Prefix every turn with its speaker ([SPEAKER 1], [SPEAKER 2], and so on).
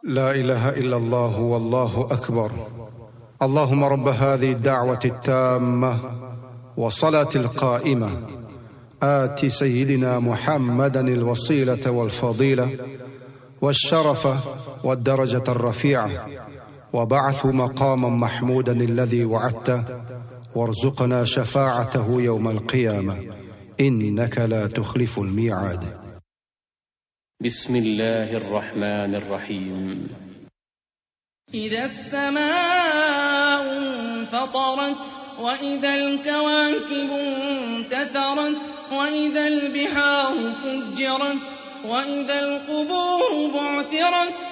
[SPEAKER 1] لا إله إلا الله والله أكبر. اللهم رب هذه الدعوة التامة والصلاة القائمة آت سيدنا محمدا الوسيلة والفضيلة والشرف والدرجة الرفيعة وبعثه مقاما محمودا الذي وعدته وارزقنا شفاعته يوم القيامة إنك لا تخلف الميعاد.
[SPEAKER 2] بسم الله الرحمن الرحيم.
[SPEAKER 3] إذا السماء انفطرت وإذا الكواكب انتثرت وإذا البحار فجرت وإذا القبور بعثرت